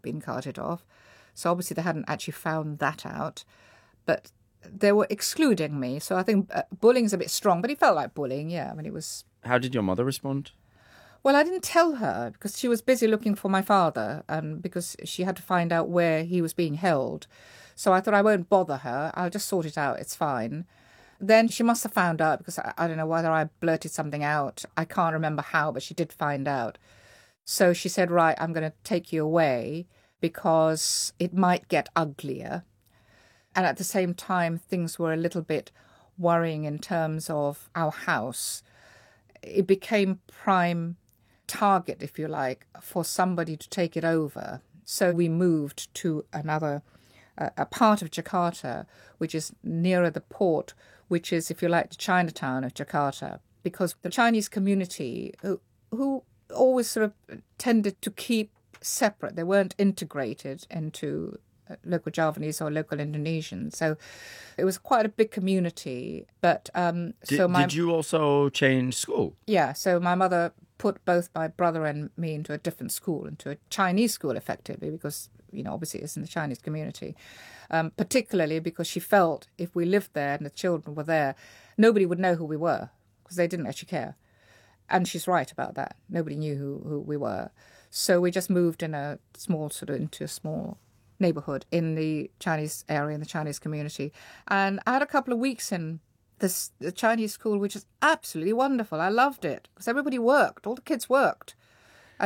been carted off. So obviously they hadn't actually found that out. But they were excluding me. So I think bullying's a bit strong, but it felt like bullying, yeah. I mean, it was... How did your mother respond? Well, I didn't tell her because she was busy looking for my father and because she had to find out where he was being held. So I thought I won't bother her. I'll just sort it out. It's fine. Then she must have found out because I don't know whether I blurted something out. I can't remember how, but she did find out. So she said, right, I'm going to take you away because it might get uglier. And at the same time, things were a little bit worrying in terms of our house. It became prime target, if you like, for somebody to take it over. So we moved to another a part of Jakarta, which is nearer the port, which is, if you like, the Chinatown of Jakarta, because the Chinese community, who always sort of tended to keep separate, they weren't integrated into local Javanese or local Indonesians. So it was quite a big community. But did you also change school? Yeah, so my mother put both my brother and me into a different school, into a Chinese school, effectively, because, you know, obviously it's in the Chinese community, particularly because she felt if we lived there and the children were there, nobody would know who we were because they didn't actually care. And she's right about that. Nobody knew who we were. So we just moved into a small neighborhood in the Chinese area, in the Chinese community. And I had a couple of weeks in the Chinese school, which is absolutely wonderful. I loved it because everybody worked. All the kids worked.